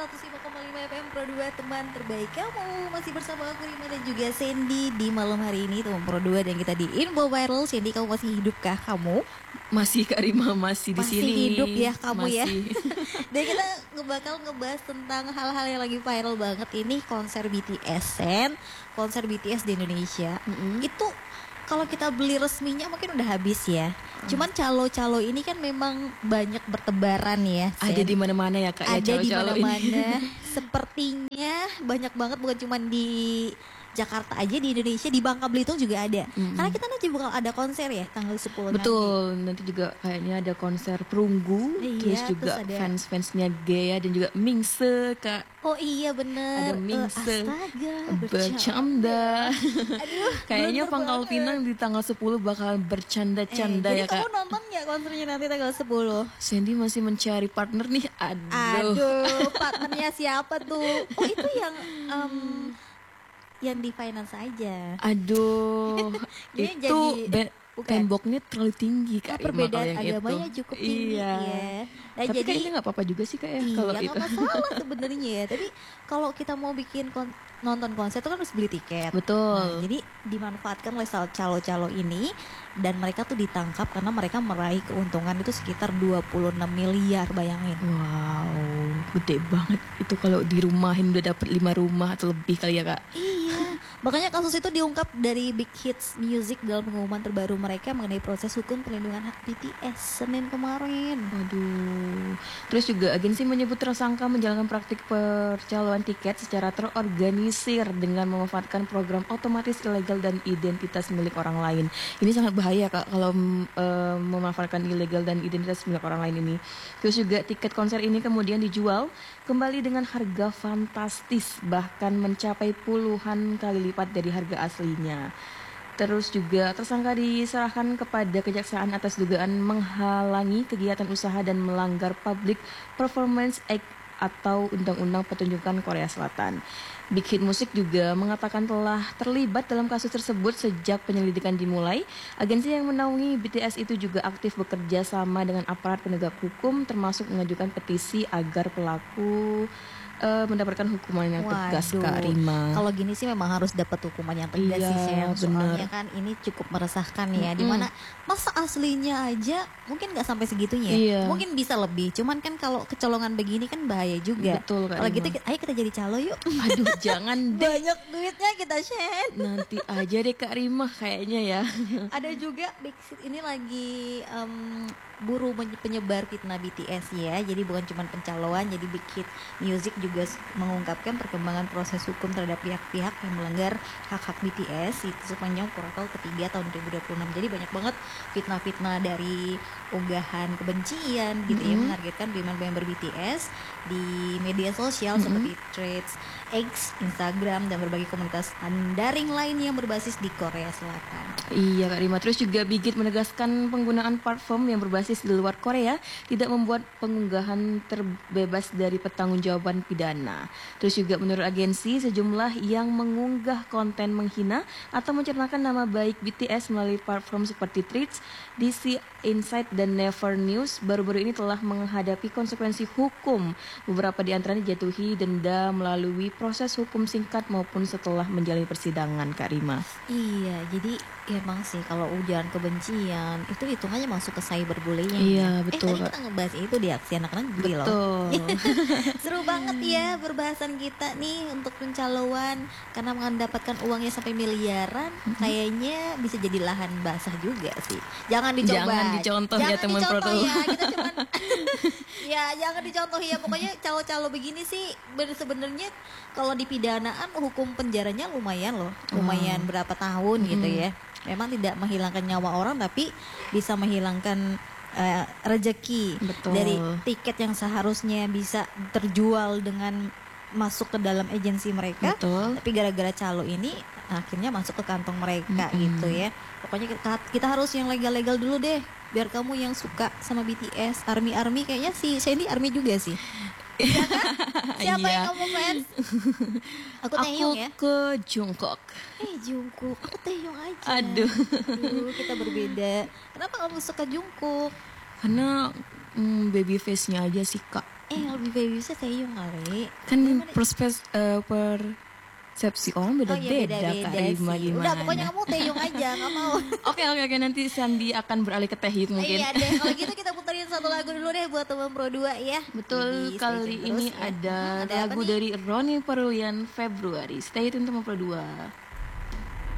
105,5 FM Pro 2, teman terbaik kamu. Masih bersama aku Rima dan juga Sandy di malam hari ini, teman Pro 2, dan kita di Info Viral. Sandy, kamu masih hidupkah kamu? Masih, Kak Rima, masih di sini. Masih hidup ya kamu masih. ya. Dan kita bakal ngebahas tentang hal-hal yang lagi viral banget ini, konser BTS, konser BTS di Indonesia. Itu kalau kita beli resminya mungkin udah habis ya. Cuman calo-calo ini kan memang banyak bertebaran ya. Ada di mana-mana ya, Kak, ya, ada di calo-calo mana-mana. Sepertinya banyak banget, bukan cuma di Jakarta aja, di Indonesia, di Bangka Belitung juga ada. Karena kita nanti bakal ada konser ya tanggal 10 Betul, nanti juga kayaknya ada konser Perunggu. Iya, terus juga terus ada fans-fansnya Gea dan juga Mingse, Kak. Oh iya bener. Ada Mingse, Astaga, bercanda. Aduh, Kayaknya blunder Pangkal banget. Pinang di tanggal 10 bakal bercanda-canda Jadi ya, kamu Kak. nonton gak konsernya nanti tanggal 10? Sandy masih mencari partner nih. Aduh, partnernya siapa tuh? Oh itu yang di finance aja. Aduh, Dia itu jadi- bukan. temboknya terlalu tinggi, Kak. Rima, Perbedaan kalau yang agamanya itu. cukup tinggi Iya. ya. Nah, Tapi jadi kayaknya nggak apa-apa juga sih, Kak, ya, kalau iya itu. nggak masalah sebenarnya ya. Tapi kalau kita mau bikin nonton konser itu kan harus beli tiket. Betul. Nah, jadi dimanfaatkan oleh calo-calo ini, dan mereka tuh ditangkap karena mereka meraih keuntungan itu sekitar 26 miliar, bayangin. Wow, gede banget itu kalau dirumahin udah dapet 5 rumah atau lebih kali ya, Kak. Iya, makanya kasus itu diungkap dari Big Hits Music dalam pengumuman terbaru mereka mengenai proses hukum perlindungan hak BTS Senin kemarin. Waduh. Terus juga agensi menyebut tersangka menjalankan praktik percaloan tiket secara terorganisir dengan memanfaatkan program otomatis ilegal dan identitas milik orang lain. Ini sangat bahaya, Kak, kalau memanfaatkan ilegal dan identitas milik orang lain ini. Terus juga tiket konser ini kemudian dijual kembali dengan harga fantastis, bahkan mencapai puluhan kali lipat dari harga aslinya. Terus juga tersangka diserahkan kepada kejaksaan atas dugaan menghalangi kegiatan usaha dan melanggar Public Performance Act atau Undang-Undang Pertunjukan Korea Selatan. Big Hit Music juga mengatakan telah terlibat dalam kasus tersebut sejak penyelidikan dimulai. Agensi yang menaungi BTS itu juga aktif bekerja sama dengan aparat penegak hukum, termasuk mengajukan petisi agar pelaku mendapatkan hukuman yang tegas, Kak Rima. Kalau gini sih memang harus dapat hukuman yang tegas Iya, sih, sayang. Soalnya bener. kan ini cukup meresahkan ya. Dimana masa aslinya aja mungkin nggak sampai segitunya. Iya. Mungkin bisa lebih. Cuman kan kalau kecolongan begini kan bahaya juga. Betul, Kak Kalau Rima. gitu, ayo kita jadi calo yuk. Aduh, jangan deh. Banyak duitnya kita share. Nanti aja deh, Kak Rima, kayaknya ya. Ada juga Big Hit ini lagi buru penyebar fitnah BTS ya. Jadi bukan cuma pencaloan, jadi Big Hit Music juga mengungkapkan perkembangan proses hukum terhadap pihak-pihak yang melanggar hak-hak BTS itu sepanjang kuartal ketiga tahun 2026. Jadi banyak banget fitnah-fitnah dari unggahan kebencian gitu ya, menargetkan member BTS di media sosial seperti Threads, X, Instagram, dan berbagai komunitas daring lain yang berbasis di Korea Selatan. Iya, Kak Rima. Terus juga Big Hit menegaskan penggunaan platform yang berbasis di luar Korea tidak membuat pengunggahan terbebas dari pertanggungjawaban pidana. Terus juga menurut agensi, sejumlah yang mengunggah konten menghina atau mencernakan nama baik BTS melalui platform seperti Threads, DC Insight, dan Never News baru-baru ini telah menghadapi konsekuensi hukum. Beberapa di antaranya dijatuhi denda melalui proses hukum singkat maupun setelah menjalani persidangan, Kak Rima. Iya, jadi emang sih kalau ujaran kebencian itu hitungannya masuk ke cyberbullying. Iya, ya. betul, Tadi Kak. kita ngebahas itu di aksi anak-anak geli loh. Betul. Seru banget ya perbahasan kita nih untuk pencaloan, karena mendapatkan uangnya sampai miliaran, kayaknya bisa jadi lahan basah juga sih. Jangan dicoba. Jangan dicontoh ya, teman dicontoh Proto. ya, kita cuman ya jangan dicontoh ya. Pokoknya calo-calo begini sih sebenarnya kalau dipidanaan hukum penjaranya lumayan loh. Lumayan berapa tahun gitu ya. Memang tidak menghilangkan nyawa orang, tapi bisa menghilangkan rezeki. Betul. Dari tiket yang seharusnya bisa terjual dengan masuk ke dalam agensi mereka. Betul. Tapi gara-gara calo ini akhirnya masuk ke kantong mereka gitu ya. Pokoknya kita harus yang legal-legal dulu deh, biar kamu yang suka sama BTS, ARMY kayaknya si Sandy ARMY juga sih. Ya kan? Siapa Iya. yang kamu fans? Aku Taehyung ya. ke Jungkook. Jungkook, aku Taehyung aja. Aduh. Kita berbeda. Kenapa kamu suka Jungkook? Karena baby face-nya aja sih, Kak. Yang lebih baby bisa Taeyong kali. Kan Gimana? persepsi orang beda-beda Kak Rima sih. gimana. Udah pokoknya kamu Taeyong aja, nggak mau. Oke, nanti Sandi akan beralih ke Taehyung mungkin. Iya deh, kalau gitu kita puterin satu lagu dulu deh buat teman Pro 2 ya. Betul, Jadi, stay kali tune ini terus ya. ada Ada apa lagu nih? dari Ronnie Peruyan Februari. Stay tune teman Pro 2.